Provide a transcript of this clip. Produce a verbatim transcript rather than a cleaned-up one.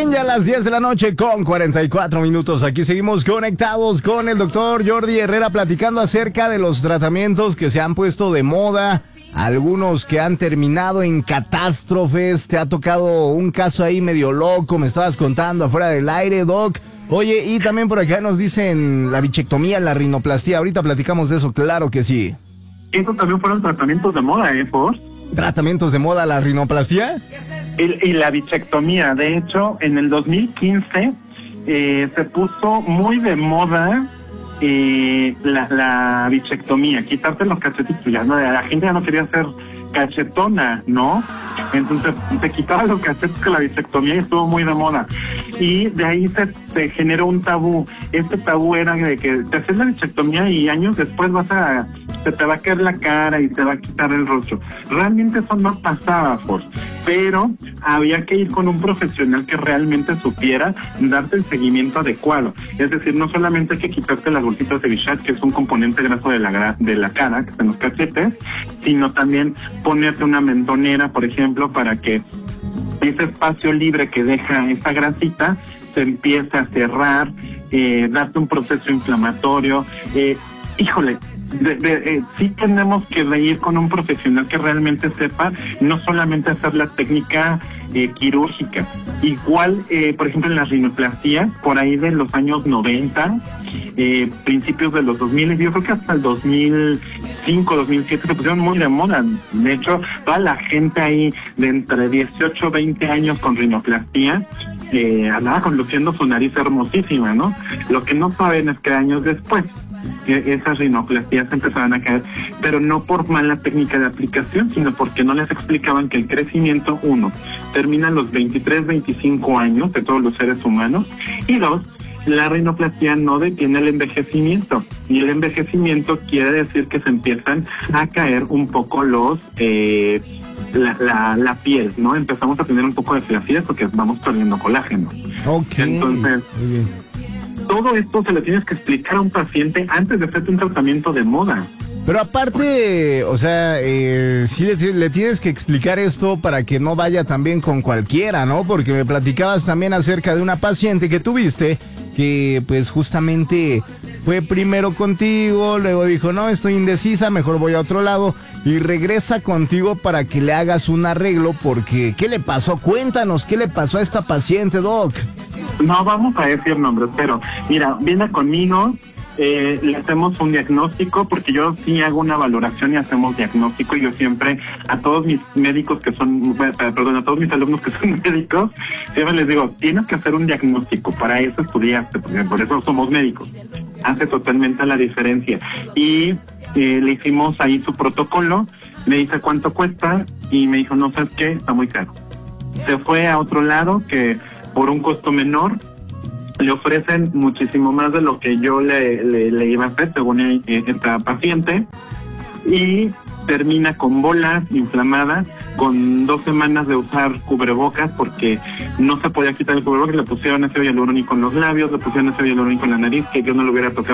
Bien, ya a las diez de la noche con cuarenta y cuatro minutos. Aquí seguimos conectados con el doctor Jordi Herrera platicando acerca de los tratamientos que se han puesto de moda, algunos que han terminado en catástrofes. Te ha tocado un caso ahí medio loco, me estabas contando afuera del aire, Doc. Oye, y también por acá nos dicen la bichectomía, la rinoplastia. Ahorita platicamos de eso, claro que sí. Esos también fueron tratamientos de moda, ¿eh, por? ¿Tratamientos de moda, la rinoplastia? Y, y la bichectomía. De hecho, en el dos mil quince eh, se puso muy de moda eh, la, la bichectomía, quitarte los cachetitos. Ya no, la gente ya no quería ser cachetona, ¿no? Entonces se quitaba los cachetes con la bichectomía y estuvo muy de moda. Y de ahí se, se generó un tabú. Este tabú era de que te haces la bichectomía y años después vas a... se te va a caer la cara y te va a quitar el rostro. Realmente eso no pasaba, Force, pero había que ir con un profesional que realmente supiera darte el seguimiento adecuado. Es decir, no solamente hay que quitarte las bolsitas de Bichat, que es un componente graso de la de la cara, que están los cachetes, sino también ponerte una mentonera, por ejemplo, para que ese espacio libre que deja esa grasita se empiece a cerrar, eh, darte un proceso inflamatorio. Eh, híjole, De, de, eh, sí tenemos que ir con un profesional que realmente sepa no solamente hacer la técnica eh, quirúrgica. Igual, eh, por ejemplo, en la rinoplastia, por ahí de los años noventa, eh, principios de los dos mil, yo creo que hasta el dos mil cinco, dos mil siete se pusieron muy de moda. De hecho, toda la gente ahí de entre dieciocho, veinte años con rinoplastia eh, andaba conduciendo su nariz hermosísima, ¿no? Lo que no saben es que años después que esas rinoplastías empezaban a caer, pero no por mala técnica de aplicación, sino porque no les explicaban que el crecimiento, uno, termina a los veintitrés, veinticinco años de todos los seres humanos, y dos, la rinoplastia no detiene el envejecimiento, y el envejecimiento quiere decir que se empiezan a caer un poco los eh, la, la, la piel, ¿no? Empezamos a tener un poco de flacidez porque vamos perdiendo colágeno. Okay. Entonces, muy bien. Todo esto se lo tienes que explicar a un paciente antes de hacerte un tratamiento de moda. Pero aparte, o sea, eh, sí le, le tienes que explicar esto para que no vaya también con cualquiera, ¿no? Porque me platicabas también acerca de una paciente que tuviste que pues justamente fue primero contigo, luego dijo, no, estoy indecisa, mejor voy a otro lado, y regresa contigo para que le hagas un arreglo porque, ¿qué le pasó? Cuéntanos, ¿qué le pasó a esta paciente, Doc? No vamos a decir nombres, pero mira, viene conmigo, eh, le hacemos un diagnóstico, porque yo sí hago una valoración y hacemos diagnóstico, y yo siempre a todos mis médicos que son, perdón, a todos mis alumnos que son médicos, siempre les digo, tienes que hacer un diagnóstico, para eso estudiaste, porque por eso somos médicos, hace totalmente la diferencia. Y eh, le hicimos ahí su protocolo, le dice cuánto cuesta, y me dijo, no, ¿sabes qué? Está muy caro. Se fue a otro lado que por un costo menor le ofrecen muchísimo más de lo que yo le, le, le iba a hacer según el, esta paciente, y termina con bolas inflamadas, con dos semanas de usar cubrebocas porque no se podía quitar el cubrebocas, le pusieron ácido hialurónico en los labios, le pusieron ácido hialurónico en la nariz, que yo no lo hubiera tocado